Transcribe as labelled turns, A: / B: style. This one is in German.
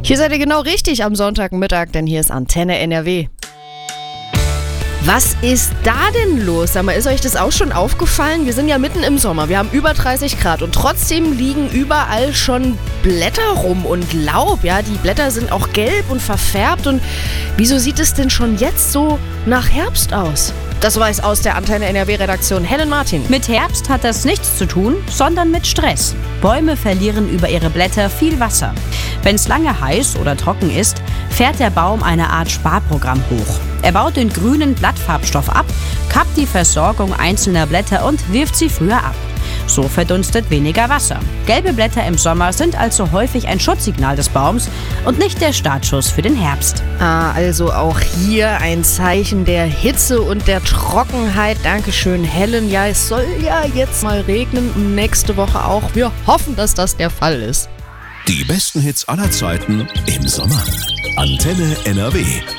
A: Hier seid ihr genau richtig am Sonntagmittag, denn hier ist Antenne NRW. Was ist da denn los? Sag mal, ist euch das auch schon aufgefallen? Wir sind ja mitten im Sommer, wir haben über 30 Grad und trotzdem liegen überall schon Blätter rum und Laub. Ja, die Blätter sind auch gelb und verfärbt. Und wieso sieht es denn schon jetzt so nach Herbst aus? Das weiß aus der Antenne NRW-Redaktion Helen Martin.
B: Mit Herbst hat das nichts zu tun, sondern mit Stress. Bäume verlieren über ihre Blätter viel Wasser. Wenn es lange heiß oder trocken ist, fährt der Baum eine Art Sparprogramm hoch. Er baut den grünen Blattfarbstoff ab, kappt die Versorgung einzelner Blätter und wirft sie früher ab. So verdunstet weniger Wasser. Gelbe Blätter im Sommer sind also häufig ein Schutzsignal des Baums und nicht der Startschuss für den Herbst.
A: Also auch hier ein Zeichen der Hitze und der Trockenheit. Dankeschön, Helen. Ja, es soll ja jetzt mal regnen und nächste Woche auch. Wir hoffen, dass das der Fall ist.
C: Die besten Hits aller Zeiten im Sommer. Antenne NRW.